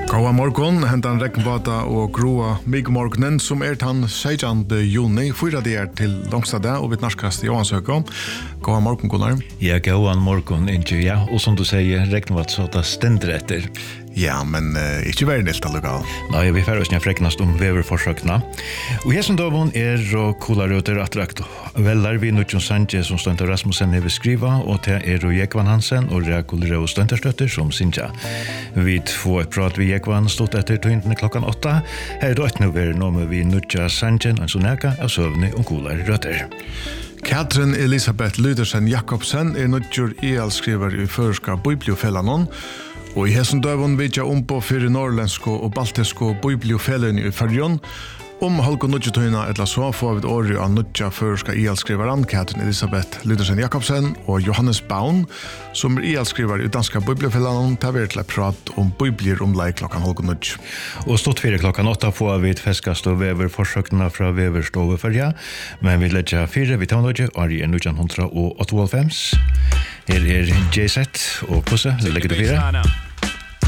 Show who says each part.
Speaker 1: God morgon, hentan regnbata og groa migmorgnen som han 16. juni, 4 dager til Långstad og vid narskast i Johansøkon. God morgon, Gunnar.
Speaker 2: Ja, god morgon, Inge, ja. Og som du sier, regnvat så det stender etter.
Speaker 1: Ja, men ikke vær nilt allukal.
Speaker 2: Nei, vi får oss freknast veverforsøkna. Og her som dovon og kolarøter attrakt velar vi Nutjon Sanje som Stønta Rasmussen hever skriva, og til Jekvan Hansen og Rekul Røv Stønterstøtter som Sinja. Vi får et prat vi Jekvan stått etter tøyntene klokkan 8. Her er det nå med vi Nutja Sanjen og Soneka av søvne og kolarøter.
Speaker 1: Katrin Elisabeth Lydersen Jakobsen Nutjur EL-skriver i Førska Bibliofellanon, og i hessen døvun vidja på fyrir norrlensko og baltisko bibliofellene i Färjön. Halko nudgetøyna etla så får vi et åri av nudja førska EL-skriveran Katrin Elisabeth Lydersen Jakobsen og Johannes Baun, som EL-skriver i danska bibliofellanon, tar vi til å prate biblier leik klokkan halko nudj.
Speaker 2: Og stått 4 klokkan 8 får vi et feskast og veverforsøkna fra veverstove Färja, men vi letja 4 vi tar nudje, Ari 1998. Her JZ og Pusse, det legger du 4.